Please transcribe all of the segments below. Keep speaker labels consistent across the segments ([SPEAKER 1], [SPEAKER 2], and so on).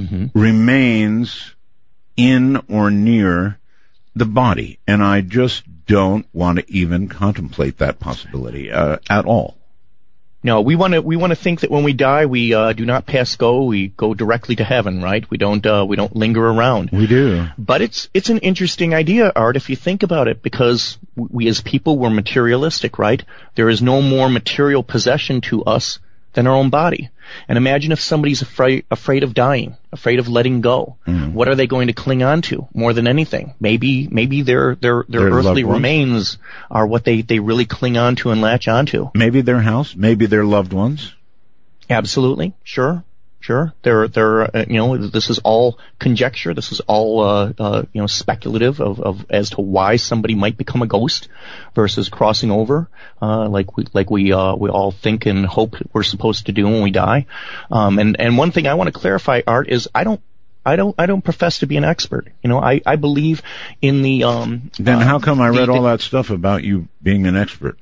[SPEAKER 1] remains in or near the body. And I just don't want to even contemplate that possibility at all.
[SPEAKER 2] No, we want to think that when we die, we do not pass go. We go directly to heaven, right? We don't linger around.
[SPEAKER 1] We do.
[SPEAKER 2] But it's an interesting idea, Art, if you think about it, because we as people, we're materialistic, right? There is no more material possession to us than our own body. And imagine if somebody's afraid of dying, afraid of letting go. What are they going to cling on to more than anything? Maybe their earthly remains are what they really cling on to and latch onto.
[SPEAKER 1] Maybe their house, maybe their loved ones.
[SPEAKER 2] Absolutely. Sure. They're this is all conjecture. This is all, speculative of as to why somebody might become a ghost versus crossing over, like we all think and hope we're supposed to do when we die. And one thing I want to clarify, Art, is I don't profess to be an expert. I believe in the,
[SPEAKER 1] Then how come I read all that stuff about you being an expert?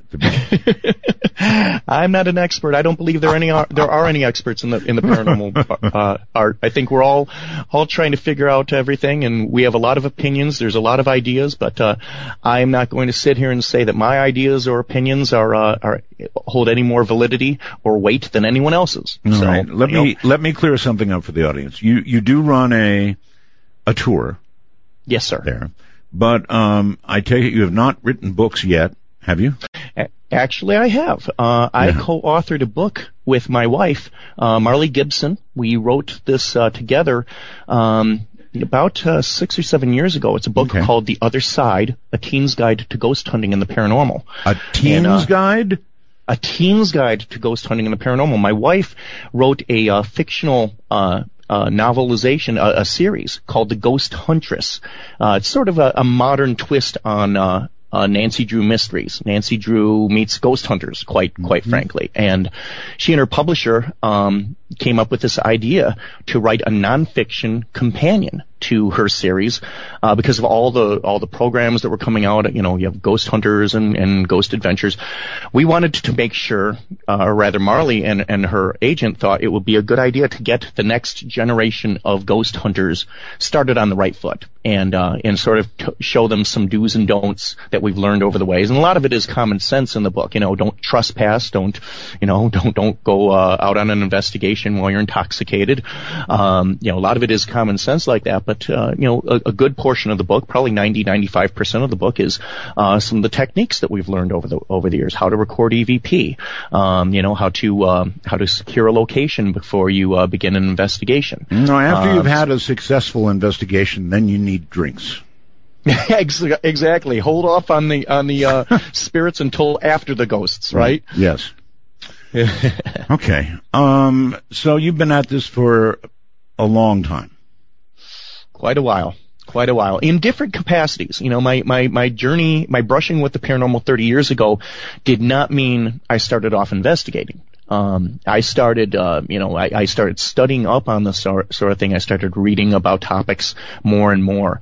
[SPEAKER 2] I'm not an expert. I don't believe there are any experts in the paranormal art. I think we're all trying to figure out everything, and we have a lot of opinions. There's a lot of ideas, but I'm not going to sit here and say that my ideas or opinions hold any more validity or weight than anyone else's.
[SPEAKER 1] All right. Let me clear something up for the audience. You do run a tour.
[SPEAKER 2] Yes, sir.
[SPEAKER 1] There, but I take it you have not written books yet, have you?
[SPEAKER 2] Actually, I have. I co-authored a book with my wife, Marley Gibson. We wrote this together about 6 or 7 years ago. It's a book called The Other Side, A Teen's Guide to Ghost Hunting and the Paranormal.
[SPEAKER 1] A teen's guide?
[SPEAKER 2] A teen's guide to ghost hunting and the paranormal. My wife wrote a fictional novelization, a series called The Ghost Huntress. It's sort of a modern twist on Nancy Drew mysteries. Nancy Drew meets ghost hunters, quite frankly. And she and her publisher came up with this idea to write a nonfiction companion to her series because of all the programs that were coming out. You have Ghost Hunters and Ghost Adventures. We wanted to make sure, or rather Marley and her agent thought it would be a good idea to get the next generation of ghost hunters started on the right foot and sort of show them some do's and don'ts that we've learned over the ways. And a lot of it is common sense in the book. Don't trespass, don't go out on an investigation while you're intoxicated. A lot of it is common sense like that, but a good portion of the book, probably 95% of the book, is some of the techniques that we've learned over the years. How to record EVP, how to secure a location before you begin an investigation.
[SPEAKER 1] No, after you've had a successful investigation, then you need drinks.
[SPEAKER 2] Exactly. Hold off on the spirits until after the ghosts, right?
[SPEAKER 1] Yes. Okay. So you've been at this for a long time.
[SPEAKER 2] Quite a while, in different capacities. My journey, my brushing with the paranormal 30 years ago did not mean I started off investigating. I started studying up on the sort of thing. I started reading about topics more and more.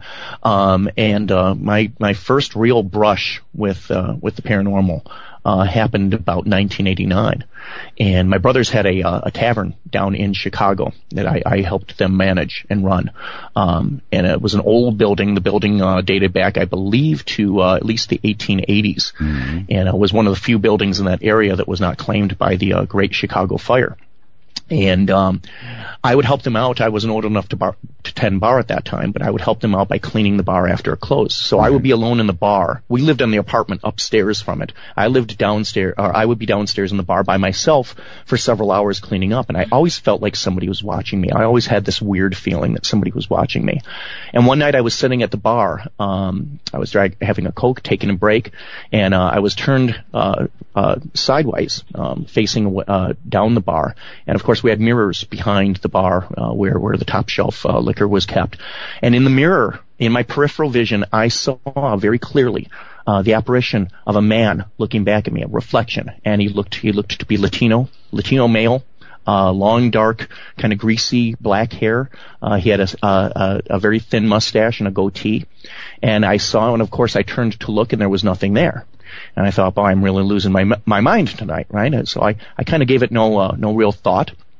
[SPEAKER 2] My first real brush with the paranormal happened about 1989. And my brothers had a tavern down in Chicago that I helped them manage and run. And it was an old building. The building dated back, I believe, to at least the 1880s. And it was one of the few buildings in that area that was not claimed by the Great Chicago Fire. And I would help them out. I wasn't old enough to tend bar at that time, but I would help them out by cleaning the bar after it closed. So I would be alone in the bar. We lived in the apartment upstairs from it. I lived downstairs, or I would be downstairs in the bar by myself for several hours cleaning up, and I always felt like somebody was watching me. I always had this weird feeling that somebody was watching me. And one night I was sitting at the bar. I was having a Coke, taking a break, and I was turned sideways, facing down the bar. And of course, we had mirrors behind the bar where the top shelf liquor was kept. And in the mirror, in my peripheral vision, I saw very clearly the apparition of a man looking back at me, a reflection. And he looked to be Latino male, long, dark, kind of greasy black hair. He had a very thin mustache and a goatee. And I saw, and of course I turned to look, and there was nothing there. And I thought, I'm really losing my mind tonight, right? And so I kind of gave it no real thought.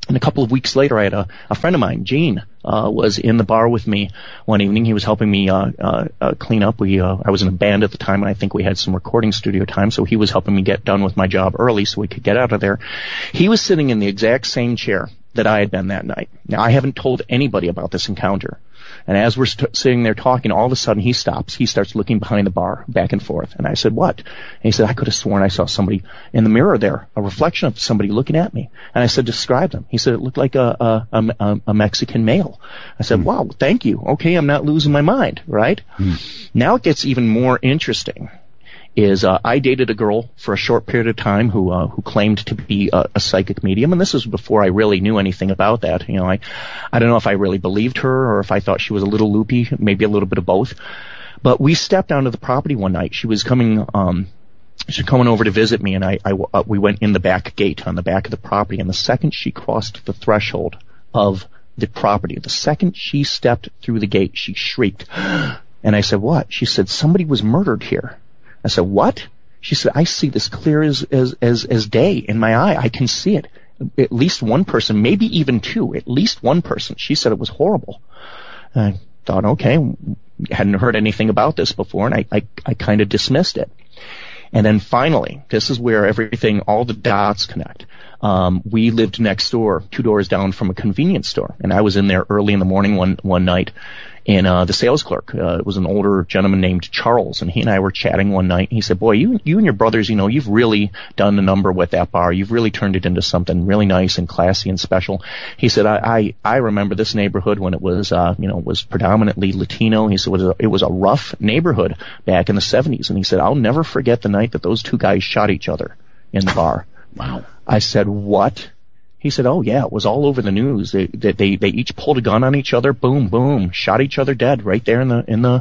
[SPEAKER 2] And a couple of weeks later, I had a friend of mine, Gene, was in the bar with me one evening. He was helping me clean up. I was in a band at the time, and I think we had some recording studio time, so he was helping me get done with my job early so we could get out of there. He was sitting in the exact same chair that I had been that night. Now, I haven't told anybody about this encounter. And as we're sitting there talking, all of a sudden he stops. He starts looking behind the bar, back and forth. And I said, what? And he said, I could have sworn I saw somebody in the mirror there, a reflection of somebody looking at me. And I said, describe them. He said, it looked like a Mexican male. I said, wow, thank you. Okay, I'm not losing my mind, right? Now it gets even more interesting. I dated a girl for a short period of time who claimed to be a psychic medium, and this was before I really knew anything about that. You know, I don't know if I really believed her or if I thought she was a little loopy, maybe a little bit of both. But we stepped onto the property one night. She was coming over to visit me, and we went in the back gate on the back of the property. And the second she crossed the threshold of the property, the second she stepped through the gate, she shrieked. And I said, what? She said, somebody was murdered here. I said, what? She said, I see this clear as day in my eye. I can see it. At least one person, maybe even two, at least one person. She said it was horrible. And I thought, okay, hadn't heard anything about this before, and I kind of dismissed it. And then finally, this is where all the dots connect. We lived next door, 2 doors down from a convenience store, and I was in there early in the morning one night. And the sales clerk was an older gentleman named Charles, and he and I were chatting one night. And he said, boy, you and your brothers, you know, you've really done the number with that bar. You've really turned it into something really nice and classy and special. He said, I remember this neighborhood when it was, was predominantly Latino. He said it was a rough neighborhood back in the 70s. And he said, I'll never forget the night that those two guys shot each other in the bar. Wow. I said, what? He said, oh yeah, it was all over the news. They each pulled a gun on each other, boom, boom, shot each other dead right there in the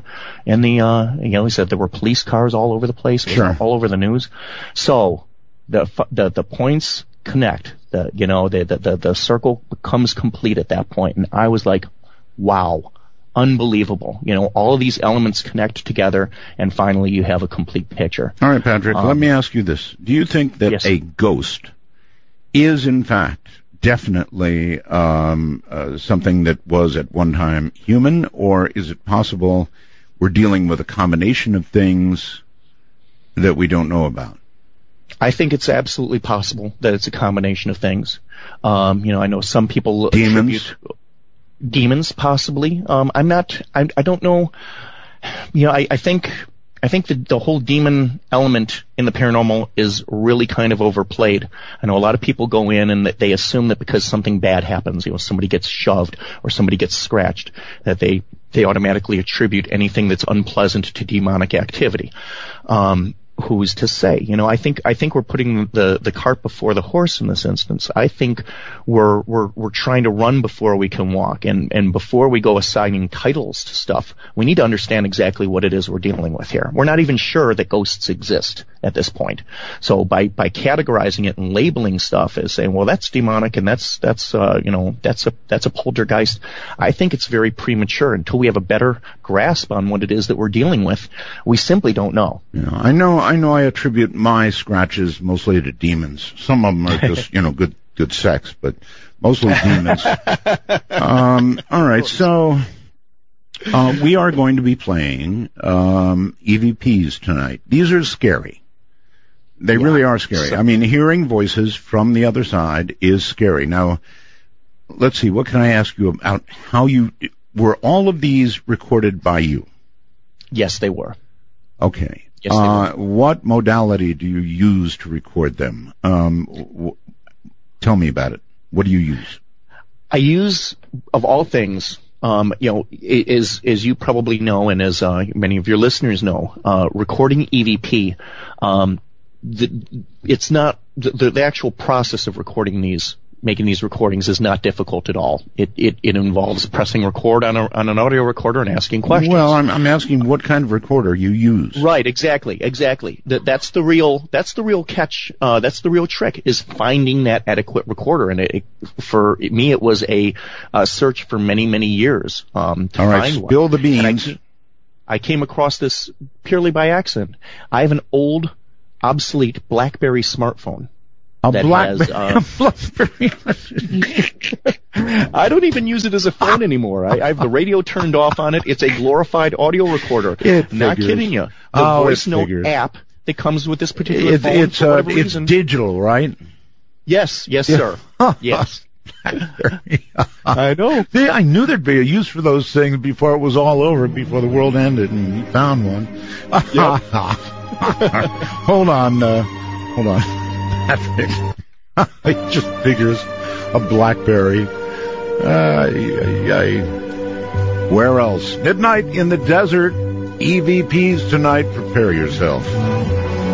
[SPEAKER 2] he said there were police cars all over the place. It was all over the news. So the points connect. The circle becomes complete at that point. And I was like, wow, unbelievable. You know, all of these elements connect together, and finally you have a complete picture.
[SPEAKER 1] All right, Patrick, let me ask you this. Do you think that a ghost is in fact definitely something that was at one time human, or is it possible we're dealing with a combination of things that we don't know about?
[SPEAKER 2] I think it's absolutely possible that it's a combination of things. I know some people demons possibly. I don't know. You know, I think the whole demon element in the paranormal is really kind of overplayed. I know a lot of people go in and that they assume that because something bad happens, somebody gets shoved or somebody gets scratched, that they automatically attribute anything that's unpleasant to demonic activity. Who's to say? I think we're putting the cart before the horse in this instance. I think we're trying to run before we can walk, and before we go assigning titles to stuff, we need to understand exactly what it is we're dealing with here. We're not even sure that ghosts exist at this point. So by categorizing it and labeling stuff as saying, well, that's demonic and that's a poltergeist, I think it's very premature. Until we have a better grasp on what it is that we're dealing with, we simply don't know.
[SPEAKER 1] I know I attribute my scratches mostly to demons. Some of them are just, good sex, but mostly demons. All right, so we are going to be playing EVPs tonight. These are scary. They really are scary. I mean, hearing voices from the other side is scary. Now, let's see, what can I ask you about were all of these recorded by you?
[SPEAKER 2] Yes, they were.
[SPEAKER 1] Okay. What modality do you use to record them? Tell me about it. What do you use?
[SPEAKER 2] I use, of all things, as you probably know, and as many of your listeners know, recording EVP, it's not the actual process of making these recordings is not difficult at all. It involves pressing record on an audio recorder and asking questions.
[SPEAKER 1] Well, I'm asking what kind of recorder you use.
[SPEAKER 2] Right, exactly. That's the real catch. That's the real trick, is finding that adequate recorder. And for me, it was a search for many, many years.
[SPEAKER 1] All right, spill the beans.
[SPEAKER 2] And I came across this purely by accident. I have an old, obsolete BlackBerry smartphone.
[SPEAKER 1] A
[SPEAKER 2] that
[SPEAKER 1] BlackBerry.
[SPEAKER 2] I don't even use it as a phone anymore. I have the radio turned off on it. It's a glorified audio recorder. Not kidding you. The voice note app that comes with this particular phone.
[SPEAKER 1] It's digital, right?
[SPEAKER 2] Yes, sir. Yes. I know.
[SPEAKER 1] I knew there'd be a use for those things before it was all over, before the world ended, and you found one.
[SPEAKER 2] Yep.
[SPEAKER 1] Hold on. It just figures a BlackBerry. Where else? Midnight in the Desert. EVPs tonight. Prepare yourself.